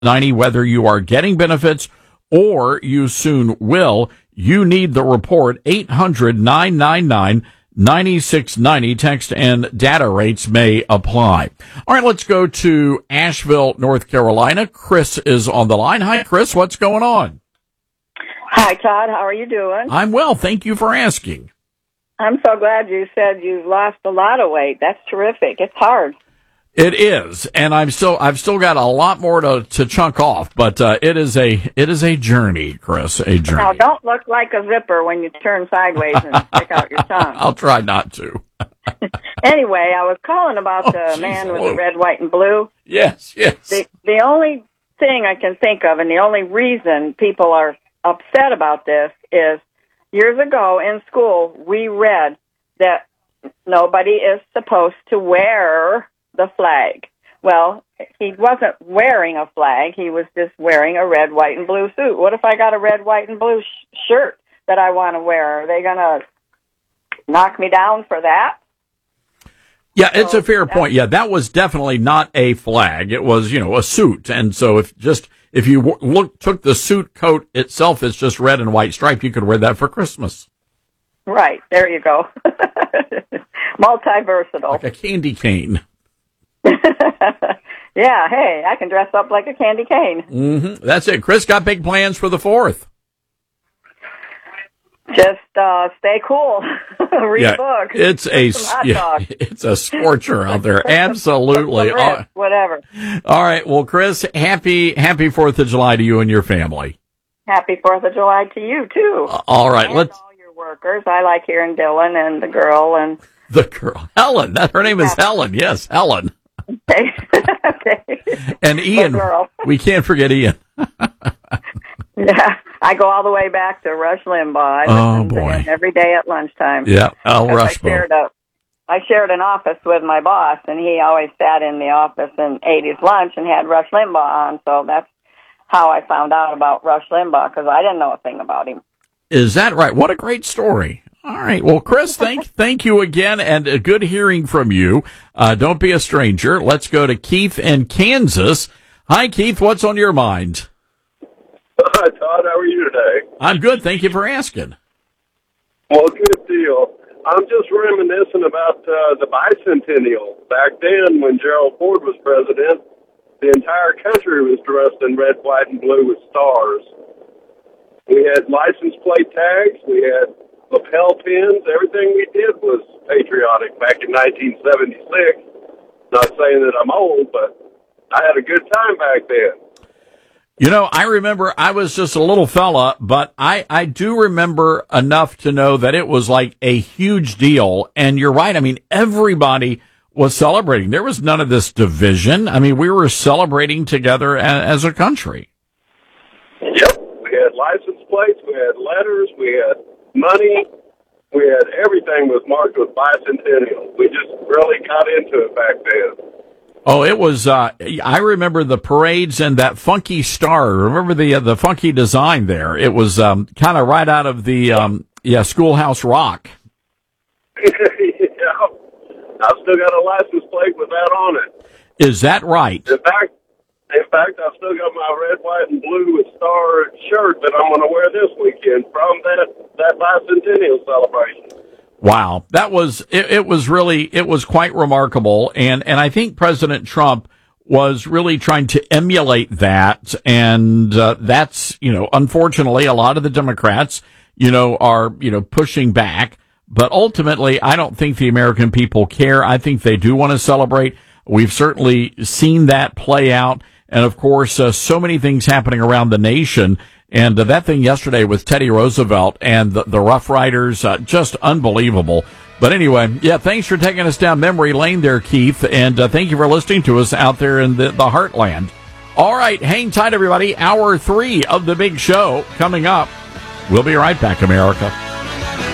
90, whether you are getting benefits or you soon will. You need the report. 800-999-9690. Text and data rates may apply. All right, let's go to Asheville, North Carolina. Chris is on the line. Hi, Chris. What's going on? Hi, Todd. How are you doing? I'm well. Thank you for asking. I'm so glad you said you've lost a lot of weight. That's terrific. It's hard. It is, and I've still got a lot more to chunk off, but it is a journey, Chris, a journey. Now, don't look like a zipper when you turn sideways and stick out your tongue. I'll try not to. Anyway, I was calling about the man with the red, white, and blue. Yes. The only thing I can think of, and the only reason people are upset about this is years ago in school, we read that nobody is supposed to wear the flag. Well, he wasn't wearing a flag. He was just wearing a red, white, and blue suit. What if I got a red, white, and blue shirt that I want to wear? Are they going to knock me down for that? Yeah, it's a fair point. Yeah, that was definitely not a flag. It was, a suit. And so if you took the suit coat itself, it's just red and white stripe, you could wear that for Christmas. Right. There you go. Multi-versatile. Like a candy cane. Yeah, hey, I can dress up like a candy cane. Mm-hmm. That's it. Chris, got big plans for the 4th. Just stay cool. Read books. It's a scorcher out there. Absolutely. Whatever. All right. Well, Chris, happy 4th of July to you and your family. Happy 4th of July to you too. All right. And all your workers. I like hearing Dylan and the girl Helen. Her name is Helen. Yes, Helen. Okay. And Ian. We can't forget Ian. Yeah, I go all the way back to Rush Limbaugh. Oh, boy. Every day at lunchtime. Yeah, Rush. I shared an office with my boss, and he always sat in the office and ate his lunch and had Rush Limbaugh on, so that's how I found out about Rush Limbaugh, because I didn't know a thing about him. Is that right? What a great story. All right. Well, Chris, thank you again, and good hearing from you. Don't be a stranger. Let's go to Keith in Kansas. Hi, Keith. What's on your mind? Hi, Todd. How are you today? I'm good. Thank you for asking. Well, good deal. I'm just reminiscing about the bicentennial. Back then, when Gerald Ford was president, the entire country was dressed in red, white, and blue with stars. We had license plate tags. We had lapel pins. Everything we did was patriotic back in 1976. Not saying that I'm old, but I had a good time back then. I remember I was just a little fella, but I do remember enough to know that it was like a huge deal. And you're right. I mean, everybody was celebrating. There was none of this division. I mean, we were celebrating together as a country. Yep. We had license plates. We had letters. We had money. We had everything was marked with bicentennial. We just really got into it back then. Oh, it was, I remember the parades and that funky star. Remember the funky design there? It was, kind of right out of the, Schoolhouse Rock. Yeah. I've still got a license plate with that on it. Is that right? In fact, I've still got my red, white, and blue with star shirt that I'm going to wear this weekend from that bicentennial celebration. Wow. That was, it was quite remarkable. And I think President Trump was really trying to emulate that. And, that's, unfortunately a lot of the Democrats, are, pushing back. But ultimately, I don't think the American people care. I think they do want to celebrate. We've certainly seen that play out. And of course, so many things happening around the nation. And that thing yesterday with Teddy Roosevelt and the Rough Riders, just unbelievable. But anyway, thanks for taking us down memory lane there, Keith. And thank you for listening to us out there in the heartland. All right, hang tight, everybody. Hour 3 of the big show coming up. We'll be right back, America.